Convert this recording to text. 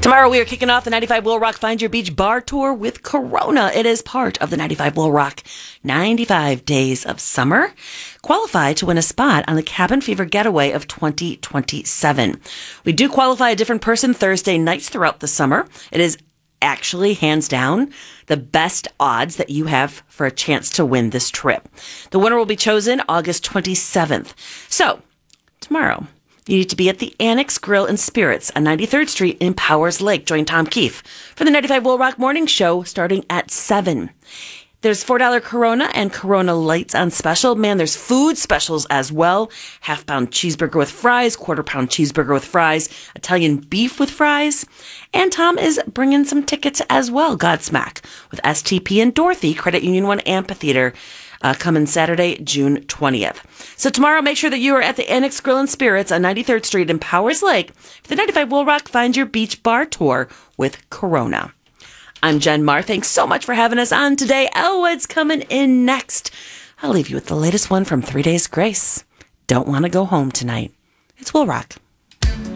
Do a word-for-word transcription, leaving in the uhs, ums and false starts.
Tomorrow we are kicking off the ninety-five Will Rock Find Your Beach Bar Tour with Corona. It is part of the ninety-five Will Rock ninety-five Days of Summer. Qualify to win a spot on the Cabin Fever Getaway of twenty twenty-seven. We do qualify a different person Thursday nights throughout the summer. It is actually, hands down, the best odds that you have for a chance to win this trip. The winner will be chosen August twenty-seventh. So, tomorrow, you need to be at the Annex Grill and Spirits on ninety-third Street in Powers Lake. Join Tom Keefe for the ninety-five Will Rock Morning Show starting at seven. There's four dollar Corona and Corona Lights on special. Man, there's food specials as well. Half pound cheeseburger with fries, quarter pound cheeseburger with fries, Italian beef with fries. And Tom is bringing some tickets as well, Godsmack, with S T P and Dorothy, Credit Union One Amphitheater, uh, coming Saturday, June twentieth. So tomorrow, make sure that you are at the Annex Grill and Spirits on ninety-third Street in Powers Lake for the ninety-five Will Rock Find Your Beach Bar Tour with Corona. I'm Jen Marr. Thanks so much for having us on today. Elwood's coming in next. I'll leave you with the latest one from Three Days Grace. Don't want to go home tonight. It's Will Rock.